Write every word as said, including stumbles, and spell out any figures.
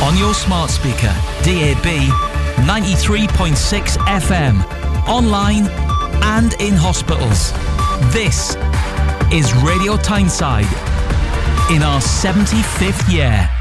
On your smart speaker, D A B, ninety-three point six F M, online and in hospitals. This is Radio Tyneside in our seventy-fifth year.